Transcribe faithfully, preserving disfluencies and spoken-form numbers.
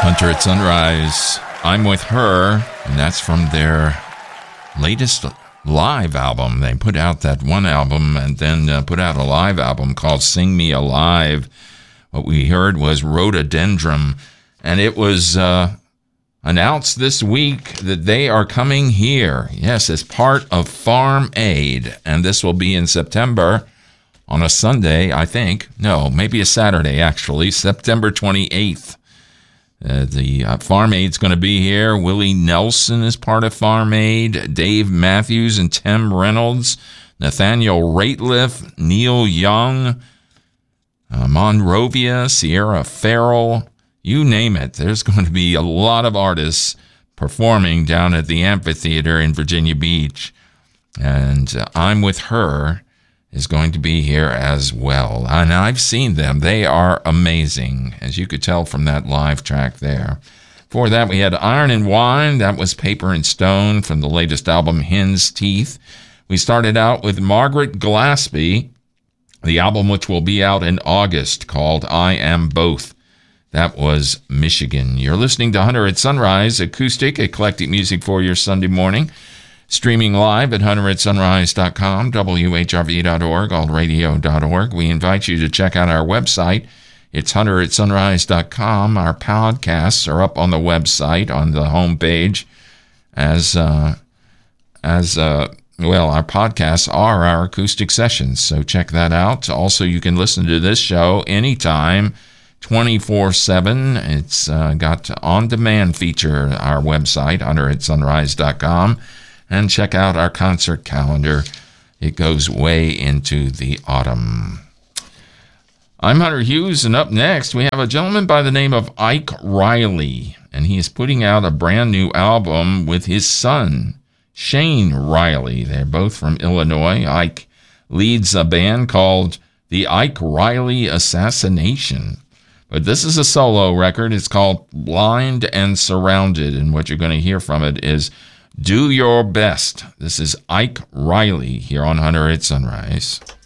Hunter at Sunrise, I'm With Her, and that's from their latest live album. They put out that one album and then uh, put out a live album called Sing Me Alive. What we heard was Rhododendron, and it was uh, announced this week that they are coming here. Yes, as part of Farm Aid, and this will be in September on a Sunday, I think. No, maybe a Saturday, actually, September twenty-eighth. Uh, the uh, Farm Aid's going to be here. Willie Nelson is part of Farm Aid. Dave Matthews and Tim Reynolds. Nathaniel Rateliff. Neil Young. Uh, Monrovia. Sierra Farrell. You name it. There's going to be a lot of artists performing down at the amphitheater in Virginia Beach. And uh, I'm With Her is going to be here as well. And I've seen them. They are amazing, as you could tell from that live track there. Before that, we had Iron and Wine. That was Paper and Stone from the latest album, Hen's Teeth. We started out with Margaret Glaspie, the album which will be out in August, called I Am Both. That was Michigan. You're listening to Hunter at Sunrise, acoustic, eclectic music for your Sunday morning. Streaming live at hunter at sunrise dot com, W H R V dot org, alt radio dot org. We invite you to check out our website. It's hunter at sunrise dot com. Our podcasts are up on the website on the homepage as, uh, as uh, well, our podcasts are our acoustic sessions, so check that out. Also, you can listen to this show anytime, twenty-four seven. It's uh, got on-demand feature, our website, hunter at sunrise dot com. And check out our concert calendar. It goes way into the autumn. I'm Hunter Hughes, and up next we have a gentleman by the name of Ike Riley. And he is putting out a brand new album with his son, Shane Riley. They're both from Illinois. Ike leads a band called the Ike Riley Assassination. But this is a solo record. It's called Blind and Surrounded. And what you're going to hear from it is Do Your Best. This is Ike Riley here on Hunter at Sunrise.